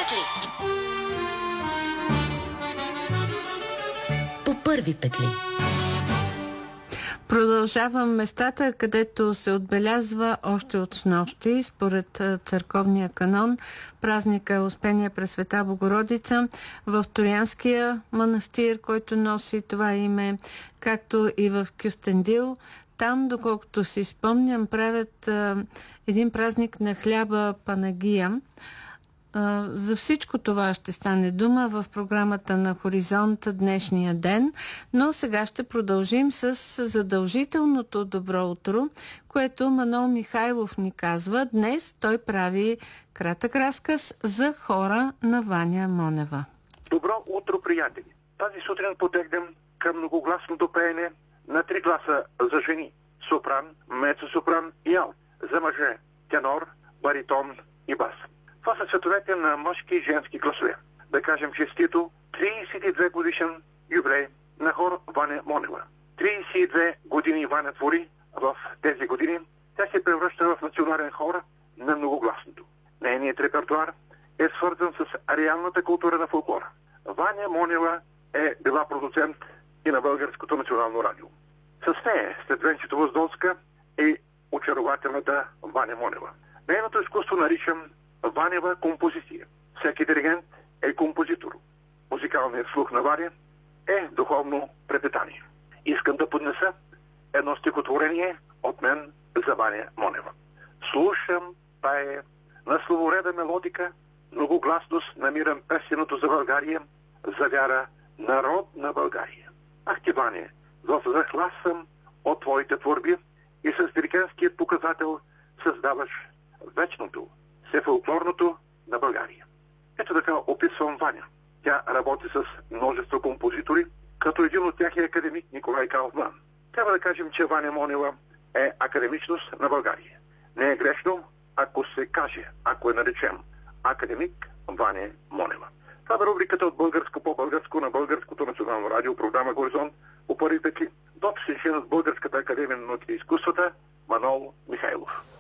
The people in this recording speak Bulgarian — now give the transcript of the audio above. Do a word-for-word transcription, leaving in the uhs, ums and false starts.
петли. По първи петли. Продължавам местата, където се отбелязва още от снощи, според църковния канон. Празника е Успение Пресвета Богородица в Торянския манастир, който носи това име, както и в Кюстендил. Там, доколкото си спомням, правят а, един празник на хляба Панагия. А, за всичко това ще стане дума в програмата на Хоризонт днешния ден, но сега ще продължим с задължителното добро утро, което Манол Михайлов ни казва. Днес той прави кратък разказ за хора на Ваня Монева. Добро утро, приятели! Тази сутрин потегнем към многогласното пеене на три гласа за жени – сопран, мецо-сопран и алт, за мъже – тенор, баритон и бас. Това са цветовете на мъжки и женски гласове. Да кажем честито тридесет и две годишен юбилей на хор Ваня Монева. тридесет и две години Ваня твори в тези години. Тя се превръща в национален хор на многогласното. Нейният репертуар е свързан с реалната култура на фолклора. Ваня Монева е била продуцент и на Българското национално радио. С нея, след Венчето Воздолска, е очарователната Ваня Монева. Нейното изкуство наричам Ванева композиция. Всеки диригент е композитор. Музикалният слух на Ваня е духовно препитание. Искам да поднеса едно стихотворение от мен за Ваня Монева. Слушам, пее, на словореда мелодика, многогласност намирам песеното за България, за вяра народ на България. Ах ти, Ваня, в захлас съм от твоите творби и с диригентският показател създаваш вечното, всефолклорното на България. Ето така описвам Ваня. Тя работи с множество композитори, като един от тях е академик Николай Кауфман. Трябва да кажем, че Ваня Монева е академичност на България. Не е грешно, ако се каже, ако е наречем академик Ваня Монева. Това е рубриката от българско по българско на Българското национално радио, програма Хоризонт по първи петли. Доцент член от Българската академия на науките и изкуствата Манол Михайлов.